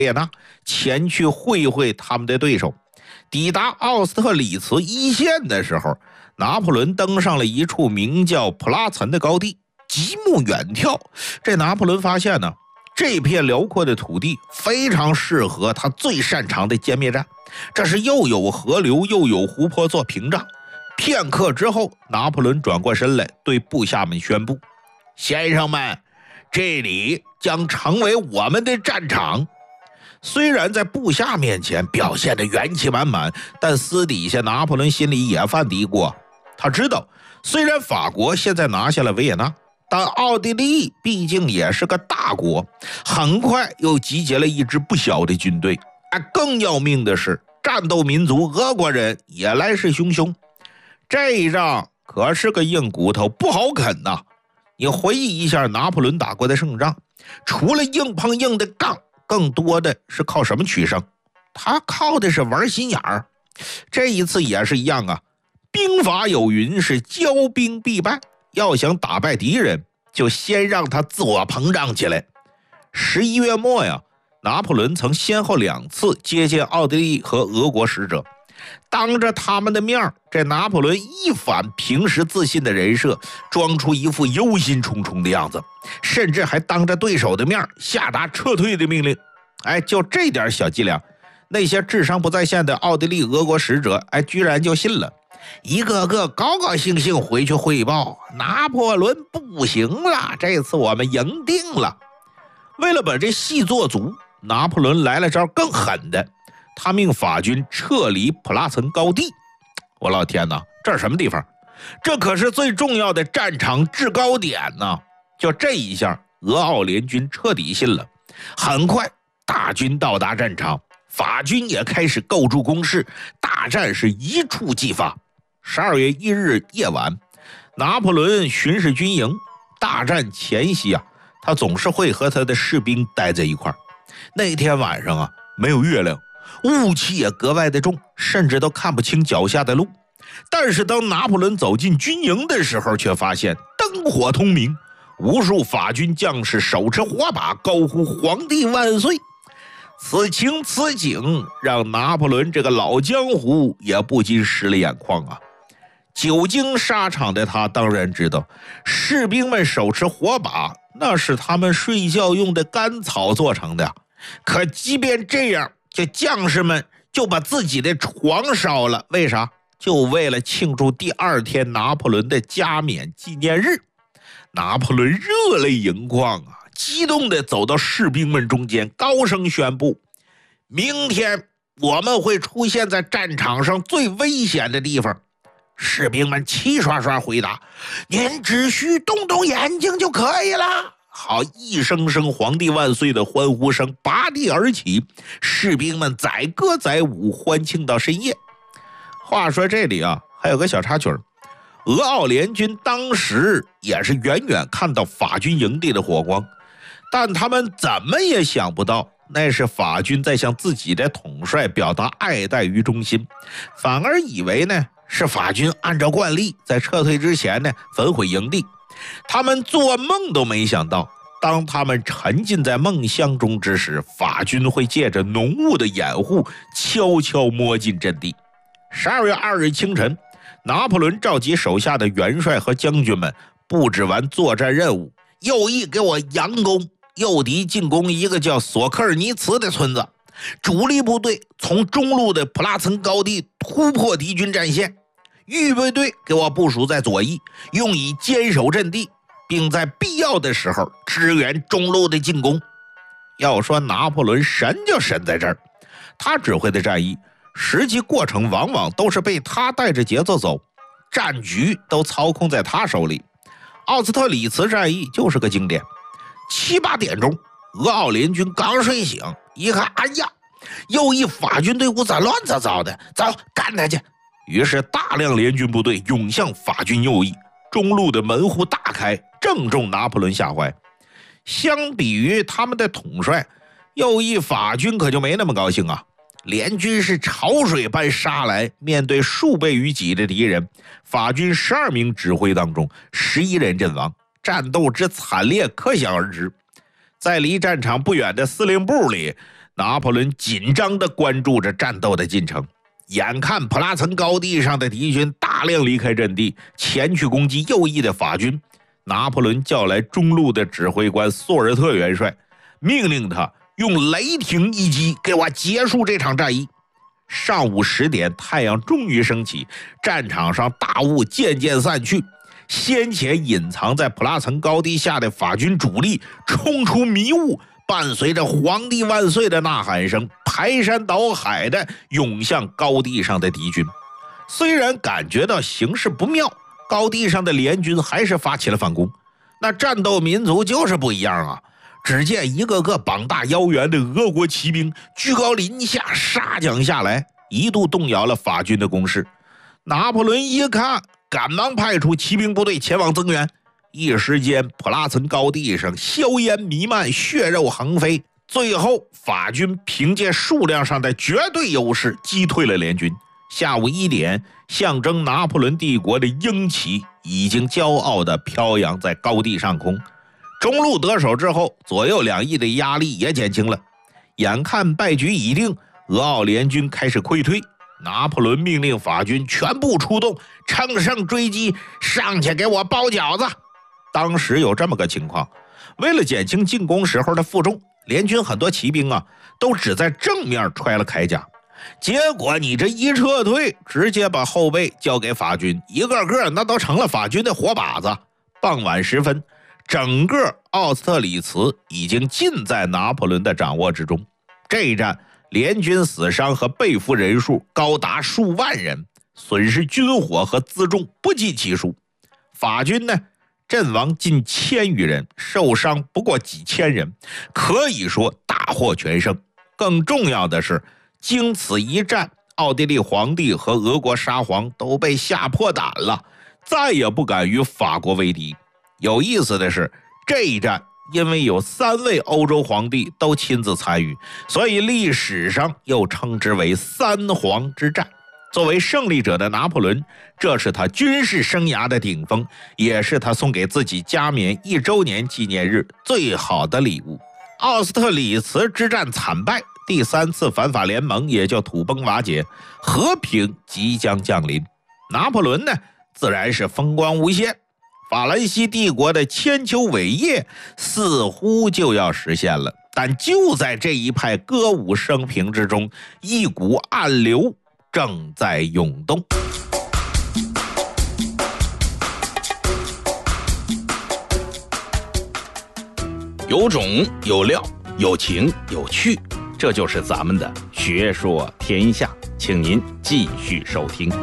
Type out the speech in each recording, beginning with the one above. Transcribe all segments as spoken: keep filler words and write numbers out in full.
列那前去会会他们的对手。抵达奥斯特里茨一线的时候，拿破仑登上了一处名叫普拉岑的高地，极目远眺。这拿破仑发现呢，这片辽阔的土地非常适合他最擅长的歼灭战，这是又有河流又有湖泊做屏障。片刻之后，拿破仑转过身来，对部下们宣布：先生们，这里将成为我们的战场。虽然在部下面前表现得元气满满，但私底下拿破仑心里也犯嘀咕。他知道，虽然法国现在拿下了维也纳，但奥地利毕竟也是个大国，很快又集结了一支不小的军队。更要命的是，战斗民族俄国人也来势汹汹。这一仗可是个硬骨头，不好啃呐。你回忆一下拿破仑打过的胜仗，除了硬碰硬的杠，更多的是靠什么取胜？他靠的是玩心眼儿。这一次也是一样啊，兵法有云是骄兵必败，要想打败敌人，就先让他自我膨胀起来。十一月末呀，拿破仑曾先后两次接见奥地利和俄国使者，当着他们的面，这拿破仑一反平时自信的人设，装出一副忧心忡忡的样子，甚至还当着对手的面下达撤退的命令。哎，就这点小伎俩，那些智商不在线的奥地利俄国使者，哎，居然就信了，一个个高高兴兴回去汇报：拿破仑不行了，这次我们赢定了。为了把这戏做足，拿破仑来了招更狠的，他命法军撤离普拉岑高地。我老天哪，这是什么地方？这可是最重要的战场制高点呢！就这一下，俄奥联军彻底信了。很快，大军到达战场，法军也开始构筑工事，大战是一触即发。十二月一日夜晚，拿破仑巡视军营。大战前夕啊，他总是会和他的士兵待在一块儿。那天晚上啊，没有月亮，雾气也格外的重，甚至都看不清脚下的路。但是当拿破仑走进军营的时候，却发现灯火通明，无数法军将士手持火把，高呼皇帝万岁。此情此景让拿破仑这个老江湖也不禁湿了眼眶啊。久经沙场的他当然知道，士兵们手持火把，那是他们睡觉用的干草做成的。可即便这样，这将士们就把自己的床烧了，为啥？就为了庆祝第二天拿破仑的加冕纪念日。拿破仑热泪盈眶啊，激动地走到士兵们中间，高声宣布：明天我们会出现在战场上最危险的地方。士兵们齐刷刷回答：您只需动动眼睛就可以了。好，一声声皇帝万岁的欢呼声拔地而起，士兵们载歌载舞，欢庆到深夜。话说这里啊，还有个小插曲，俄奥联军当时也是远远看到法军营地的火光，但他们怎么也想不到，那是法军在向自己的统帅表达爱戴与忠心，反而以为呢是法军按照惯例在撤退之前呢焚毁营地。他们做梦都没想到，当他们沉浸在梦乡中之时，法军会借着浓雾的掩护悄悄摸进阵地。十二月二日清晨，拿破仑召集手下的元帅和将军们布置完作战任务，右翼给我佯攻，诱敌进攻一个叫索科尔尼茨的村子，主力部队从中路的普拉岑高地突破敌军战线，预备队给我部署在左翼，用以坚守阵地，并在必要的时候支援中路的进攻。要说拿破仑神就神在这儿，他指挥的战役实际过程往往都是被他带着节奏走，战局都操控在他手里。奥斯特里茨战役就是个经典。七八点钟，俄奥联军刚睡醒，一看，哎呀，右翼法军队伍咋乱糟糟的，走，干他去。于是大量联军部队涌向法军右翼，中路的门户大开，正中拿破仑下怀。相比于他们的统帅，右翼法军可就没那么高兴啊。联军是潮水般杀来，面对数倍于己的敌人，法军十二名指挥当中十一人阵亡，战斗之惨烈可想而知。在离战场不远的司令部里， 拿破仑紧张地关注着战斗的进程。眼看普拉岑高地上的敌军大量离开阵地，前去攻击右翼的法军，拿破仑叫来中路的指挥官索尔特元帅，命令他用雷霆一击给我结束这场战役。上午十点，太阳终于升起，战场上大雾渐渐散去，先前隐藏在普拉岑高地下的法军主力冲出迷雾，伴随着皇帝万岁的呐喊声，排山倒海的涌向高地上的敌军。虽然感觉到形势不妙，高地上的联军还是发起了反攻。那战斗民族就是不一样啊！只见一个个膀大腰圆的俄国骑兵居高临下杀将下来，一度动摇了法军的攻势。拿破仑一看，赶忙派出骑兵部队前往增援。一时间，普拉岑高地上硝烟弥漫，血肉横飞。最后，法军凭借数量上的绝对优势击退了联军。下午一点，象征拿破仑帝国的鹰旗已经骄傲地飘扬在高地上空。中路得手之后，左右两翼的压力也减轻了。眼看败局已定，俄奥联军开始溃退。拿破仑命令法军全部出动，乘胜追击，上去给我包饺子。当时有这么个情况，为了减轻进攻时候的负重，联军很多骑兵啊都只在正面揣了铠甲，结果你这一撤退，直接把后背交给法军，一个个那都成了法军的活靶子。傍晚时分，整个奥斯特里茨已经尽在拿破仑的掌握之中。这一战联军死伤和被俘人数高达数万人，损失军火和辎重不计其数。法军呢，阵亡近千余人，受伤不过几千人，可以说大获全胜。更重要的是，经此一战，奥地利皇帝和俄国沙皇都被吓破胆了，再也不敢与法国为敌。有意思的是，这一战因为有三位欧洲皇帝都亲自参与，所以历史上又称之为三皇之战。作为胜利者的拿破仑，这是他军事生涯的顶峰，也是他送给自己加冕一周年纪念日最好的礼物。奥斯特里茨之战惨败，第三次反法联盟也就土崩瓦解，和平即将降临。拿破仑呢，自然是风光无限。法兰西帝国的千秋伟业似乎就要实现了，但就在这一派歌舞升平之中，一股暗流正在涌动。 有种有料，有情有趣，这就是咱们的学说天下，请您继续收听。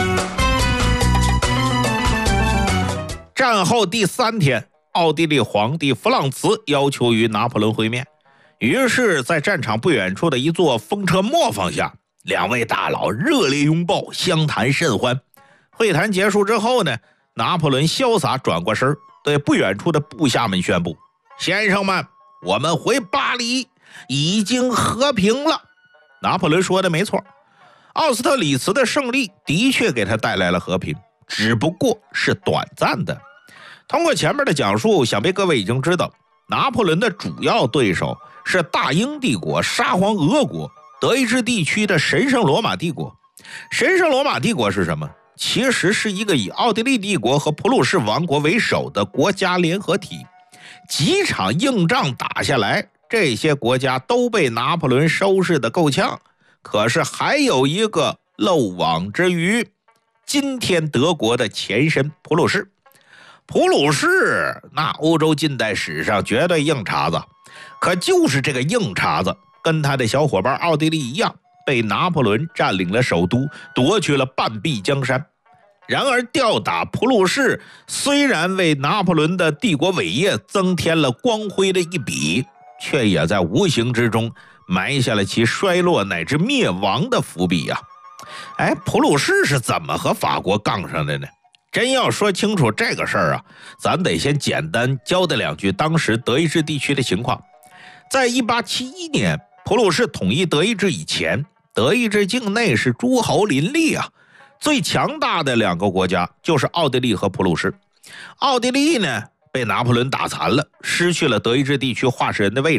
战后第三天，奥地利皇帝弗朗茨要求与拿破仑会面，于是在战场不远处的一座风车磨坊下，两位大佬热烈拥抱，相谈甚欢。会谈结束之后呢，拿破仑潇洒转过身，对不远处的部下们宣布：先生们，我们回巴黎已经和平了。拿破仑说的没错，奥斯特里茨的胜利的确给他带来了和平，只不过是短暂的。通过前面的讲述，想必各位已经知道，拿破仑的主要对手是大英帝国、沙皇俄国、德意志地区的神圣罗马帝国。神圣罗马帝国是什么？其实是一个以奥地利帝国和普鲁士王国为首的国家联合体。几场硬仗打下来，这些国家都被拿破仑收拾得够呛。可是还有一个漏网之鱼，今天德国的前身普鲁士。普鲁士那欧洲近代史上绝对硬茬子，可就是这个硬茬子跟他的小伙伴奥地利一样，被拿破仑占领了首都，夺去了半壁江山。然而吊打普鲁士虽然为拿破仑的帝国伟业增添了光辉的一笔，却也在无形之中埋下了其衰落乃至灭亡的伏笔啊！哎，普鲁士是怎么和法国杠上的呢？真要说清楚这个事儿啊，咱得先简单交代两句当时德意志地区的情况。在一八七一年，普鲁士统一德意志以前，德意志境内是诸侯林立啊，最强大的两个国家就是奥地利和普鲁士。奥地利呢，被拿破仑打残了，失去了德意志地区话事人的位置。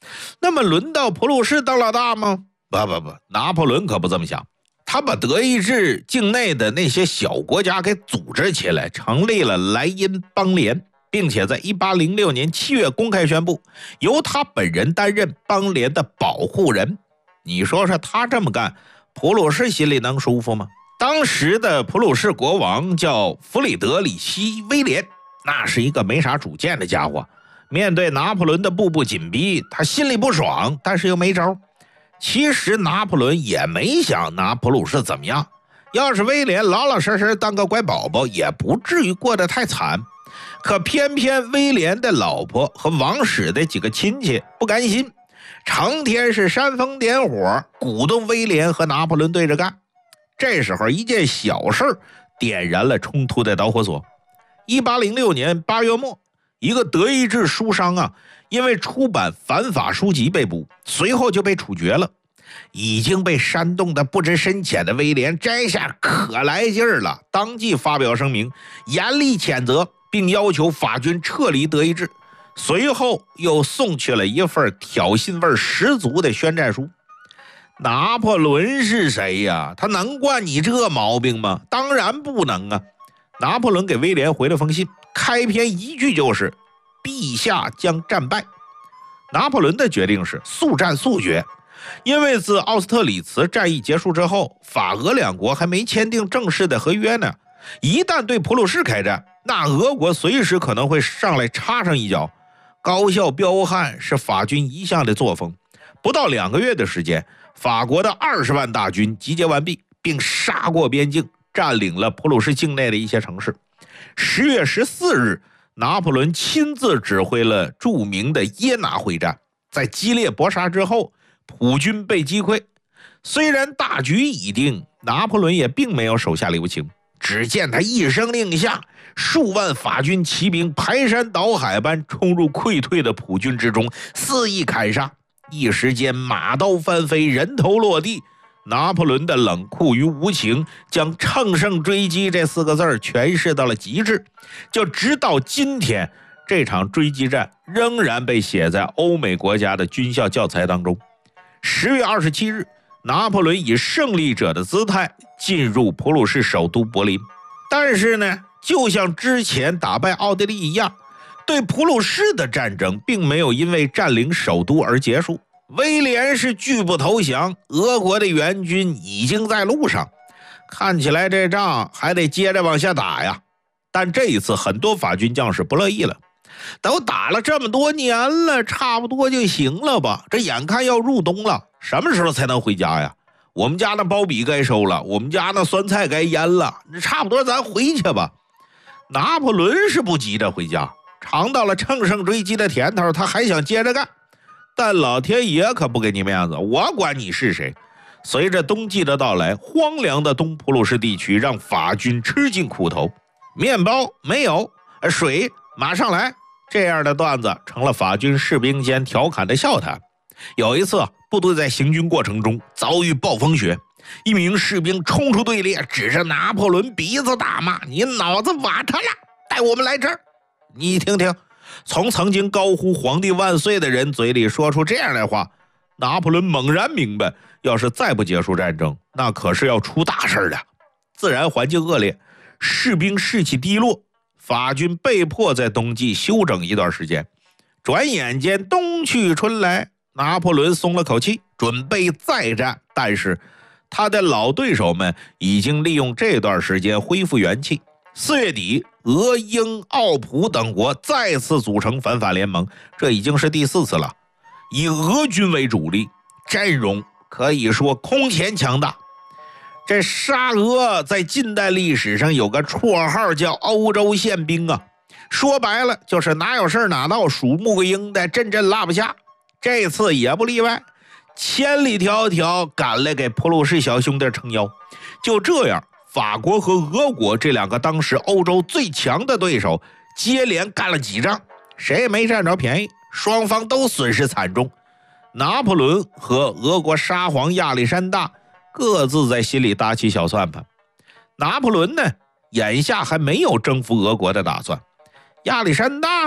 那么轮到普鲁士当老大吗？不不不，拿破仑可不这么想。他把德意志境内的那些小国家给组织起来，成立了莱茵邦联，并且在一八零六年七月公开宣布，由他本人担任邦联的保护人。你说说他这么干，普鲁士心里能舒服吗？当时的普鲁士国王叫弗里德里希·威廉，那是一个没啥主见的家伙。面对拿破仑的步步紧逼，他心里不爽，但是又没招。其实拿破仑也没想拿普鲁士怎么样，要是威廉老老实实当个乖宝宝，也不至于过得太惨。可偏偏威廉的老婆和王室的几个亲戚不甘心，成天是煽风点火，鼓动威廉和拿破仑对着干。这时候一件小事点燃了冲突的导火索。一八零六年八月末，一个德意志书商啊，因为出版反法书籍被捕，随后就被处决了。已经被煽动的不知深浅的威廉这下可来劲儿了，当即发表声明，严厉谴责，并要求法军撤离德意志。随后又送去了一份挑衅味十足的宣战书。拿破仑是谁呀？他能惯你这毛病吗？当然不能啊！拿破仑给威廉回了封信，开篇一句就是陛下将战败。拿破仑的决定是速战速决，因为自奥斯特里茨战役结束之后，法俄两国还没签订正式的合约呢。一旦对普鲁士开战，那俄国随时可能会上来插上一脚。高效彪悍是法军一向的作风。不到两个月的时间，法国的二十万大军集结完毕，并杀过边境，占领了普鲁士境内的一些城市。十月十四日，拿破仑亲自指挥了著名的耶拿会战。在激烈搏杀之后，普军被击溃。虽然大局已定，拿破仑也并没有手下留情。只见他一声令下，数万法军骑兵排山倒海般冲入溃退的普军之中，肆意砍杀。一时间马刀翻飞，人头落地。拿破仑的冷酷与无情将乘胜追击这四个字诠释到了极致。就直到今天，这场追击战仍然被写在欧美国家的军校教材当中。十月二十七日，拿破仑以胜利者的姿态进入普鲁士首都柏林。但是呢，就像之前打败奥地利一样，对普鲁士的战争并没有因为占领首都而结束。威廉是拒不投降，俄国的援军已经在路上，看起来这仗还得接着往下打呀。但这一次很多法军将士不乐意了，都打了这么多年了，差不多就行了吧，这眼看要入冬了，什么时候才能回家呀？我们家那苞米该收了，我们家那酸菜该腌了，差不多咱回去吧。拿破仑是不急着回家，尝到了乘胜追击的甜头，他还想接着干。但老天爷可不给你面子，我管你是谁。随着冬季的到来，荒凉的东普鲁士地区让法军吃尽苦头。面包没有，水马上来，这样的段子成了法军士兵间调侃的笑谈。有一次，部队在行军过程中遭遇暴风雪，一名士兵冲出队列，指着拿破仑鼻子大骂：“你脑子瓦特了，带我们来这儿！”你听听，从曾经高呼皇帝万岁的人嘴里说出这样的话，拿破仑猛然明白，要是再不结束战争，那可是要出大事的。自然环境恶劣，士兵士气低落，法军被迫在冬季休整一段时间。转眼间冬去春来，拿破仑松了口气，准备再战。但是他的老对手们已经利用这段时间恢复元气。四月底，俄、英、奥、普等国再次组成反法联盟，这已经是第四次了。以俄军为主力，阵容可以说空前强大。这沙俄在近代历史上有个绰号叫欧洲宪兵啊，说白了就是哪有事哪到，数木个鹰的，阵阵落不下。这次也不例外，千里迢迢赶来给普鲁士小兄弟撑腰。就这样，法国和俄国这两个当时欧洲最强的对手接连干了几仗，谁也没占着便宜，双方都损失惨重。拿破仑和俄国沙皇亚历山大各自在心里打起小算盘。拿破仑呢，眼下还没有征服俄国的打算。亚历山大呢，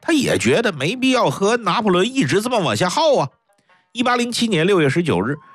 他也觉得没必要和拿破仑一直这么往下耗啊。一八零七年六月十九日，